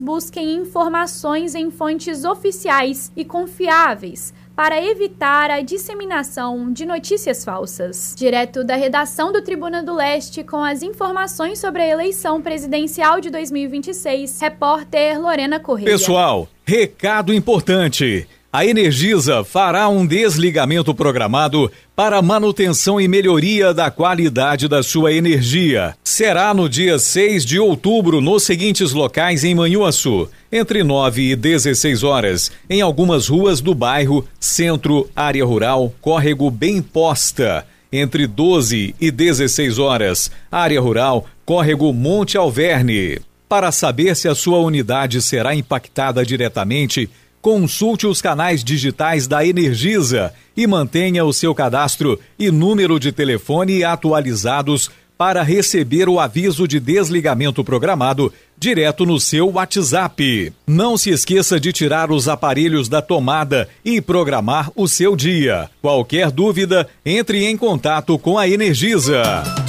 Busquem informações em fontes oficiais e confiáveis para evitar a disseminação de notícias falsas. Direto da redação do Tribuna do Leste, com as informações sobre a eleição presidencial de 2026, repórter Lorena Correia. Pessoal, recado importante. A Energisa fará um desligamento programado para manutenção e melhoria da qualidade da sua energia. Será no dia 6 de outubro nos seguintes locais em Manhuaçu, entre 9 e 16 horas, em algumas ruas do bairro Centro, Área Rural, Córrego Bem Posta. Entre 12 e 16 horas, Área Rural, Córrego Monte Alverne. Para saber se a sua unidade será impactada diretamente, consulte os canais digitais da Energisa e mantenha o seu cadastro e número de telefone atualizados para receber o aviso de desligamento programado direto no seu WhatsApp. Não se esqueça de tirar os aparelhos da tomada e programar o seu dia. Qualquer dúvida, entre em contato com a Energisa.